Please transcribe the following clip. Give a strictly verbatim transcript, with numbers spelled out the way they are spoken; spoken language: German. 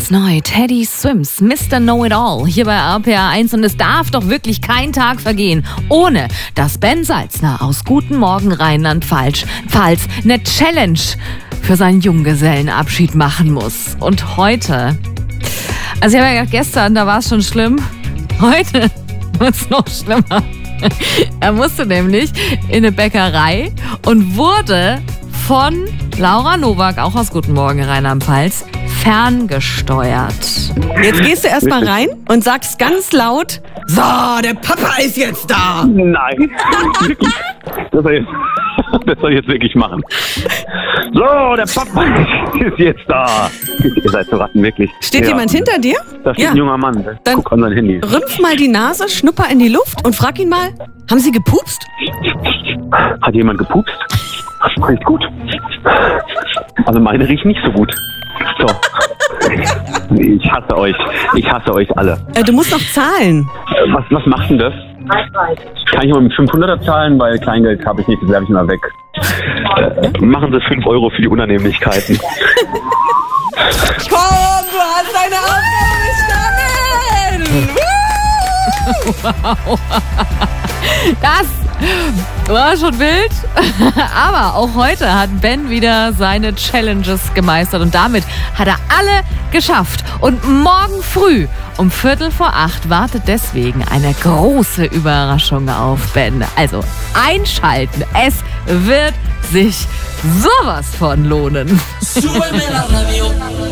Ganz neu, Teddy Swims, Mister Know-It-All, hier bei R P R eins. Und es darf doch wirklich kein Tag vergehen, ohne dass Ben Salzner aus Guten Morgen Rheinland-Pfalz Pfalz eine Challenge für seinen Junggesellenabschied machen muss. Und heute, also ich habe ja gedacht, gestern, da war es schon schlimm, heute wird es noch schlimmer. Er musste nämlich in eine Bäckerei und wurde von Laura Nowak, auch aus Guten Morgen Rheinland-Pfalz, ferngesteuert. Jetzt gehst du erstmal rein und sagst ganz laut: So, der Papa ist jetzt da. Nein, wirklich. Das soll, jetzt, das soll ich jetzt wirklich machen. So, der Papa ist jetzt da. Ihr seid so Ratten, wirklich. Steht ja. jemand hinter dir? Da steht Ja. ein junger Mann. Der Dann guckt an sein Handy. Rümpf mal die Nase, schnupper in die Luft und frag ihn mal: Haben Sie gepupst? Hat jemand gepupst? Riecht gut. Also meine riecht nicht so gut. So. Ich hasse euch. Ich hasse euch alle. Äh, du musst noch zahlen. Was, was macht denn das? Kann ich mal mit fünfhunderter zahlen, weil Kleingeld habe ich nicht, das werfe ich mal weg. Äh, machen Sie fünf Euro für die Unannehmlichkeiten. Komm, du hast deine Aufgabe bestanden! Wow. Das war schon wild. Aber auch heute hat Ben wieder seine Challenges gemeistert. Und damit hat er alle geschafft. Und morgen früh um Viertel vor acht wartet deswegen eine große Überraschung auf Ben. Also einschalten. Es wird sich sowas von lohnen. Súbeme la radio.